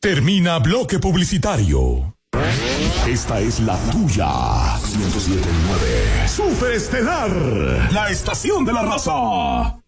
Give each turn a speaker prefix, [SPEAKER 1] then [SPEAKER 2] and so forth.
[SPEAKER 1] Termina bloque publicitario. Esta es la tuya. 107.9. Superestelar. La estación de la raza.